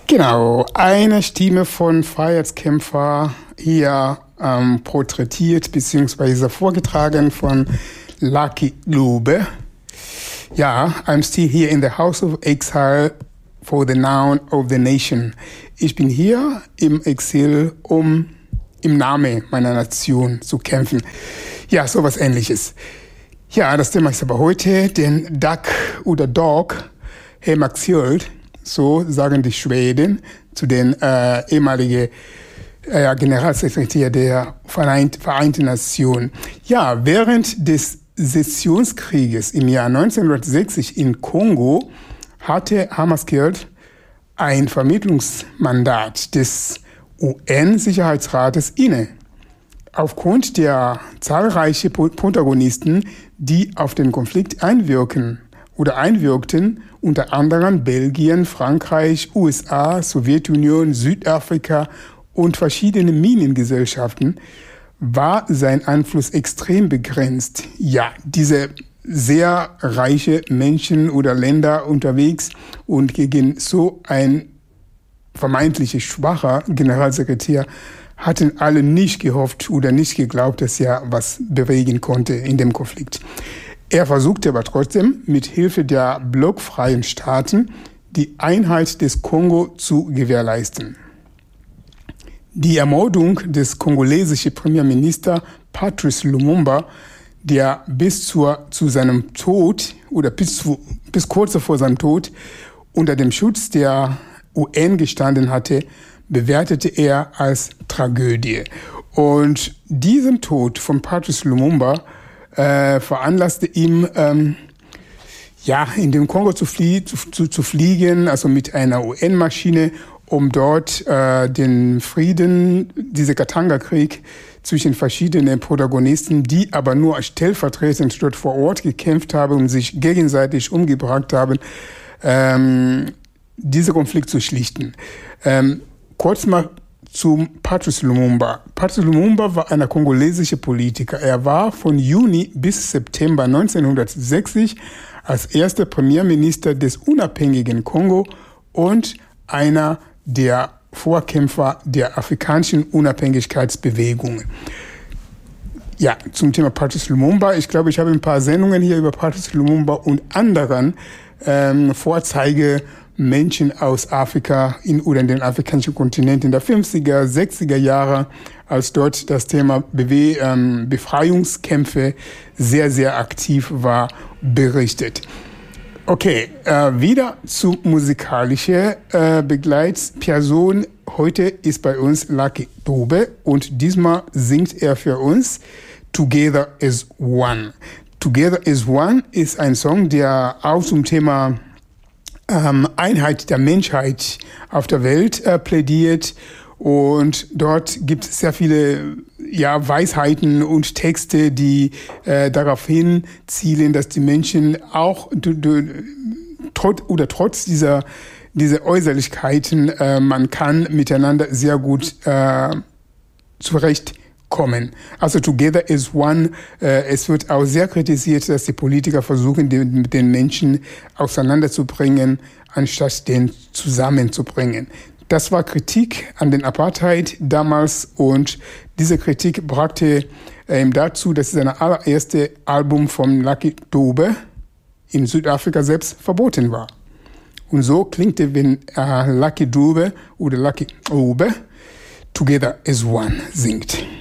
Genau, eine Stimme von Freiheitskämpfer hier porträtiert bzw. vorgetragen von Lucky Dube. Ja, I'm still here in the House of Exile for the Noun of the Nation. Ich bin hier im Exil, um im Namen meiner Nation zu kämpfen. Ja, sowas Ähnliches. Ja, das Thema ist aber heute den Duck oder Dog Hemaxiöld, so sagen die Schweden, zu den ehemaligen Generalsekretär der Vereinten Nationen. Ja, während des Sessionskrieges im Jahr 1960 in Kongo hatte Hemaskiöld ein Vermittlungsmandat des UN-Sicherheitsrates inne. Aufgrund der zahlreichen Protagonisten, die auf den Konflikt einwirkten, unter anderem Belgien, Frankreich, USA, Sowjetunion, Südafrika und verschiedene Minengesellschaften, war sein Einfluss extrem begrenzt. Ja, diese sehr reiche Menschen oder Länder unterwegs und gegen so ein vermeintlich schwacher Generalsekretär hatten alle nicht gehofft oder nicht geglaubt, dass er was bewegen konnte in dem Konflikt. Er versuchte aber trotzdem, mit Hilfe der blockfreien Staaten die Einheit des Kongo zu gewährleisten. Die Ermordung des kongolesischen Premierministers Patrice Lumumba, der bis zu seinem Tod oder bis kurz vor seinem Tod unter dem Schutz der UN gestanden hatte, bewertete er als Tragödie. Und diesen Tod von Patrice Lumumba veranlasste ihm, in den Kongo zu fliegen, also mit einer UN-Maschine, um dort den Frieden, dieser Katanga-Krieg zwischen verschiedenen Protagonisten, die aber nur stellvertretend dort vor Ort gekämpft haben und sich gegenseitig umgebracht haben, diesen Konflikt zu schlichten. Kurz mal zum Patrice Lumumba. Patrice Lumumba war ein kongolesischer Politiker. Er war von Juni bis September 1960 als erster Premierminister des unabhängigen Kongo und einer der Vorkämpfer der afrikanischen Unabhängigkeitsbewegung. Ja, zum Thema Patrice Lumumba. Ich glaube, ich habe ein paar Sendungen hier über Patrice Lumumba und anderen Vorzeigemenschen aus Afrika oder in den afrikanischen Kontinent in der 50er, 60er Jahre, als dort das Thema Befreiungskämpfe sehr, sehr aktiv war, berichtet. Okay, wieder zu musikalischer Begleitsperson. Heute ist bei uns Lucky Dube und diesmal singt er für uns Together is One. Together is One ist ein Song, der auch zum Thema Einheit der Menschheit auf der Welt plädiert. Und dort gibt es sehr viele Weisheiten und Texte, die darauf hinzielen, dass die Menschen auch trotz dieser Äußerlichkeiten, man kann miteinander sehr gut zurechtkommen. Also Together is One. Es wird auch sehr kritisiert, dass die Politiker versuchen, den Menschen auseinanderzubringen, anstatt den zusammenzubringen. Das war Kritik an den Apartheid damals und diese Kritik brachte dazu, dass sein allererstes Album von Lucky Dube in Südafrika selbst verboten war. Und so klingt es, wenn Lucky Dube oder Lucky Dube Together is One singt.